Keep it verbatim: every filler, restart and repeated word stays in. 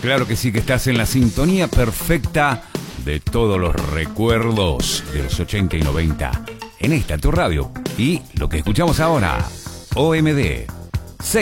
Claro que sí, que estás en la sintonía perfecta de todos los recuerdos de los ochenta y noventa en esta tu radio. Y lo que escuchamos ahora, O M D.